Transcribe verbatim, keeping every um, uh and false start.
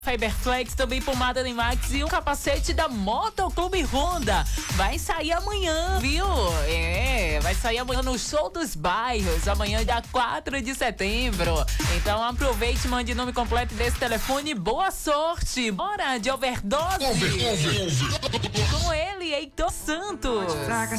Fiberflex, também pomada Nemax e um capacete da Motoclube Honda. Vai sair amanhã, viu? É, vai sair amanhã no Show dos Bairros, amanhã dia quatro de setembro. Então aproveite, mande o nome completo desse telefone. Boa sorte! Bora de overdose! Com ele, Heitor Santos.